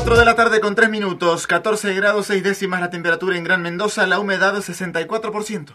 4 de la tarde con 3 minutos, 14 grados 6 décimas la temperatura en Gran Mendoza, la humedad 64%.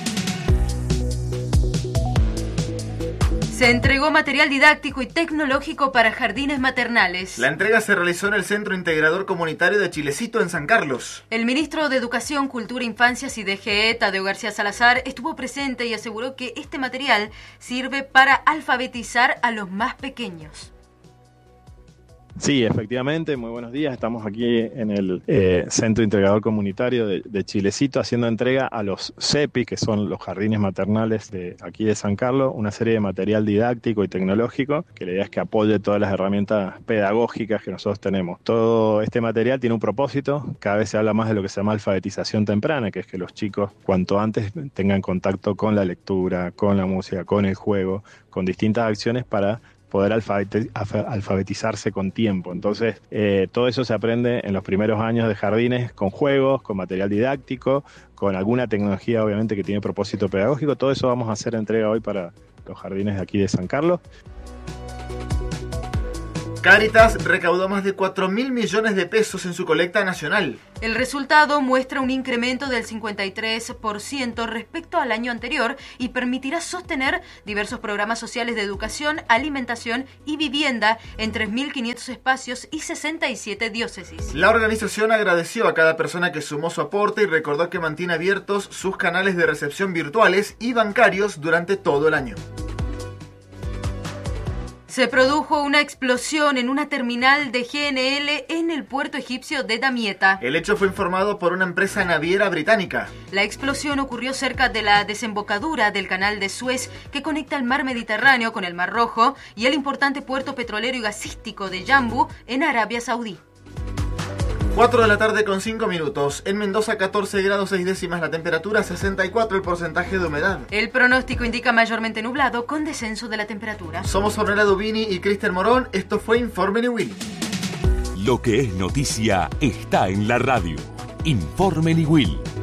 Se entregó material didáctico y tecnológico para jardines maternales. La entrega se realizó en el Centro Integrador Comunitario de Chilecito, en San Carlos. El ministro de Educación, Cultura, Infancias y DGE, Tadeo García Salazar, estuvo presente y aseguró que este material sirve para alfabetizar a los más pequeños. Sí, efectivamente, muy buenos días. Estamos aquí en el Centro Integrador Comunitario de Chilecito haciendo entrega a los CEPI, que son los jardines maternales de aquí de San Carlos, una serie de material didáctico y tecnológico que la idea es que apoye todas las herramientas pedagógicas que nosotros tenemos. Todo este material tiene un propósito, cada vez se habla más de lo que se llama alfabetización temprana, que es que los chicos cuanto antes tengan contacto con la lectura, con la música, con el juego, con distintas acciones para poder alfabetizarse con tiempo. Entonces, todo eso se aprende en los primeros años de jardines con juegos, con material didáctico, con alguna tecnología obviamente que tiene propósito pedagógico. Todo eso vamos a hacer entrega hoy para los jardines de aquí de San Carlos. Cáritas recaudó más de 4.000 millones de pesos en su colecta nacional. El resultado muestra un incremento del 53% respecto al año anterior y permitirá sostener diversos programas sociales de educación, alimentación y vivienda en 3.500 espacios y 67 diócesis. La organización agradeció a cada persona que sumó su aporte y recordó que mantiene abiertos sus canales de recepción virtuales y bancarios durante todo el año. Se produjo una explosión en una terminal de GNL en el puerto egipcio de Damietta. El hecho fue informado por una empresa naviera británica. La explosión ocurrió cerca de la desembocadura del canal de Suez que conecta el mar Mediterráneo con el Mar Rojo y el importante puerto petrolero y gasístico de Yanbu en Arabia Saudí. 4 de la tarde con 5 minutos. En Mendoza 14 grados 6 décimas la temperatura, 64 el porcentaje de humedad. El pronóstico indica mayormente nublado con descenso de la temperatura. Somos Ornella Dubini y Cristian Morón. Esto fue Informe Niwil. Lo que es noticia está en la radio. Informe Niwil.